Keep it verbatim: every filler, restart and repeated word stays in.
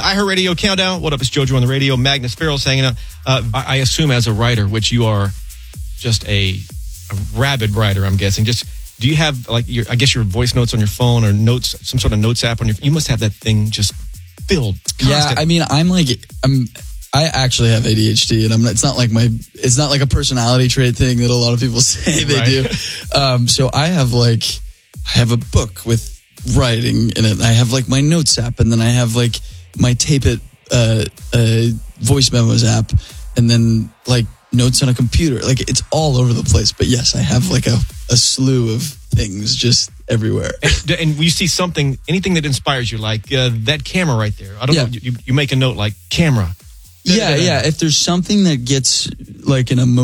iHeartRadio Countdown. What up? It's JoJo on the radio. Magnus Farrell's hanging out. Uh, I, I assume as a writer, which you are just a, a rabid writer, I'm guessing. Just do you have like your, I guess your voice notes on your phone or notes, some sort of notes app on your? You must have that thing just filled. Constant. Yeah, I mean, I'm like, I'm. I actually have A D H D, and I'm. It's not like my. It's not like a personality trait thing that a lot of people say they right. do. Um, so I have like, I have a book with writing in it. I have like my notes app, and then I have like my Tape It uh, uh, voice memos app, and then like notes on a computer. Like it's all over the place. But yes, I have like a, a slew of things just everywhere. And, and you see something, anything that inspires you, like uh, that camera right there. I don't yeah. know. You, you make a note like camera. Yeah, yeah. If there's something that gets like an emotion.